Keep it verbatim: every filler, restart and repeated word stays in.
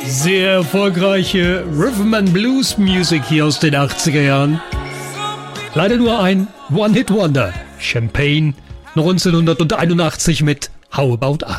Sehr erfolgreiche Rhythm and Blues Music hier aus den achtziger Jahren. Leider nur ein One-Hit-Wonder. Champagne neunzehnhunderteinundachtzig mit How About Us.